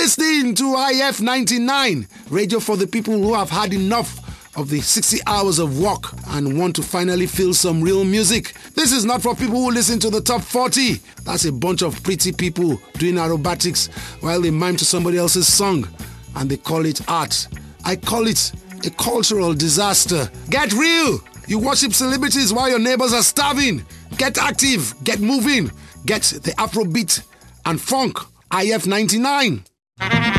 listening to IF 99, radio for the people who have had enough of the 60 hours of work and want to finally feel some real music. This is not for people who listen to the top 40. That's a bunch of pretty people doing aerobatics while they mime to somebody else's song and they call it art. I call it a cultural disaster. Get real! You worship celebrities while your neighbors are starving. Get active, get moving, get the Afrobeat and funk. IF 99.